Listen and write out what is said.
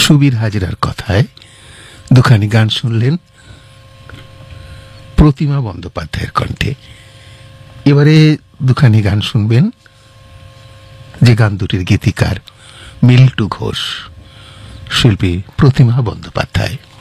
সুবীর হাজরার কথায় দুখানি গান শুনলেন প্রতিমা বন্দ্যোপাধ্যায়ের কণ্ঠে। এবারে দুখানি গান শুনবেন যে গান দুটির গীতিকার মিল্টু ঘোষ, শিল্পী প্রতিমা বন্দ্যোপাধ্যায়।